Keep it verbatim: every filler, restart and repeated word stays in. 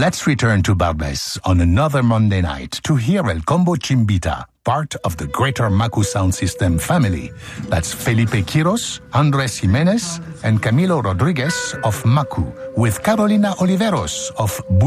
Let's return to Barbès on another Monday night to hear El Combo Chimbita, part of the greater Maku sound system family. That's Felipe Quiros, Andres Jimenez, and Camilo Rodriguez of Maku, with Carolina Oliveros of